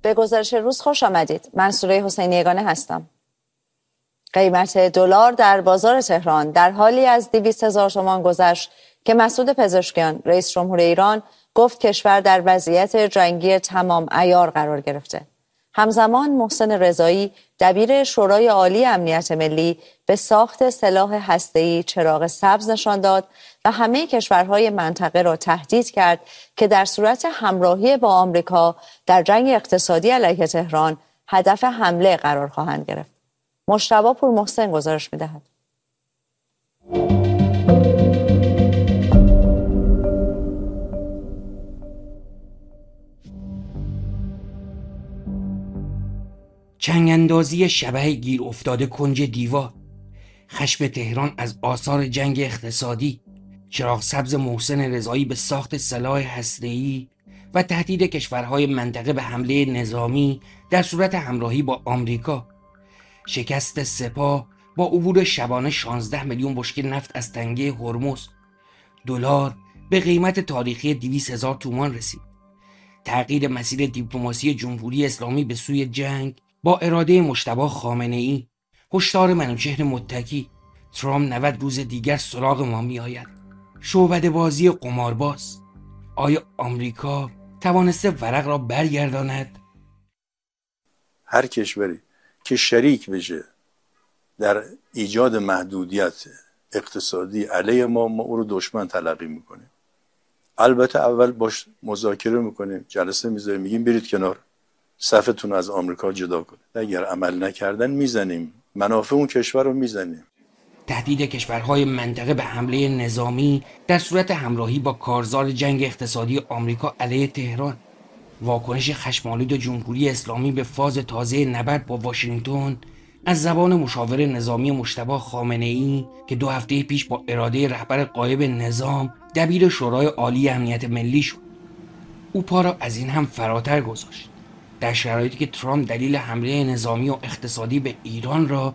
به گزارش روز خوش آمدید. من سوره حسینی یگانه هستم. قیمت دلار در بازار تهران در حالی از 200,000 تومان گذشت که مسعود پزشکیان رئیس جمهور ایران گفت کشور در وضعیت جنگی تمام عیار قرار گرفته. همزمان محسن رضایی دبیر شورای عالی امنیت ملی به ساخت سلاح هسته‌ای چراغ سبز نشان داد و همه کشورهای منطقه را تهدید کرد که در صورت همراهی با آمریکا در جنگ اقتصادی علیه تهران هدف حمله قرار خواهند گرفت. مجتبی پور محسن گزارش می‌دهد. چنگ‌اندازی شبح گیر افتاده کنج دیوار، خشم تهران از آثار جنگ اقتصادی، چراغ سبز محسن رضایی به ساخت سلاح هسته‌ای و تهدید کشورهای منطقه به حمله نظامی در صورت همراهی با آمریکا، شکست سپاه با عبور شبانه 16 میلیون بشکه نفت از تنگه هرمز، دلار به قیمت تاریخی 200,000 تومان رسید، تغییر مسیر دیپلماسی جمهوری اسلامی به سوی جنگ با اراده مجتبی خامنه‌ای، هشدار منوچهر متکی، ترامپ 90 روز دیگر سراغ ما می آید، شعبده بازی قمارباز. آیا آمریکا توانسته ورق را برگرداند؟ هر کشوری که شریک بشه در ایجاد محدودیت اقتصادی علیه ما او رو دشمن تلقی میکنیم. البته اول باش مذاکره میکنیم، جلسه میذاریم، میگیم برید کنار، صفتون از آمریکا جدا کنید. اگر عمل نکردن میزنیم، منافع اون کشور رو میزنیم. تهدید کشورهای منطقه به حمله نظامی در صورت همراهی با کارزار جنگ اقتصادی آمریکا علیه تهران، واکنش خشم‌آلود جمهوری اسلامی به فاز تازه نبرد با واشنگتن از زبان مشاور نظامی مجتبی خامنه‌ای که 2 هفته پیش با اراده رهبر غایب نظام دبیر شورای عالی امنیت ملی شد. او پا را از این هم فراتر گذاشت. در شرایطی که ترامپ دلیل حمله نظامی و اقتصادی به ایران را